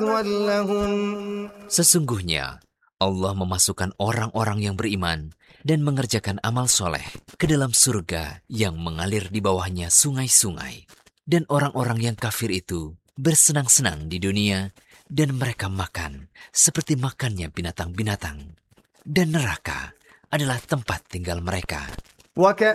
Sesungguhnya Allah memasukkan orang-orang yang beriman dan mengerjakan amal soleh ke dalam surga yang mengalir di bawahnya sungai-sungai. Dan orang-orang yang kafir itu bersenang-senang di dunia dan mereka makan seperti makannya binatang-binatang. Dan neraka adalah tempat tinggal mereka.